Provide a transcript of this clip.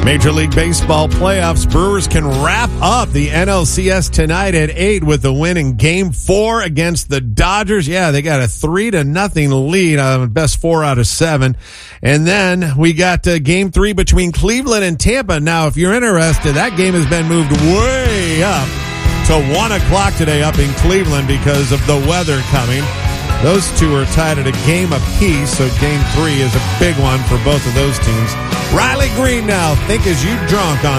Major League Baseball playoffs. Brewers can wrap up the NLCS tonight at 8 with the win in Game 4 against the Dodgers. Yeah, they got a 3-0 lead on best 4 out of 7. And then we got Game 3 between Cleveland and Tampa. Now, if you're interested, that game has been moved way up to 1 o'clock today up in Cleveland because of the weather coming. Those two are tied at a game apiece, so Game 3 is a big one for both of those teams. Riley Green now, Think As You Drunk on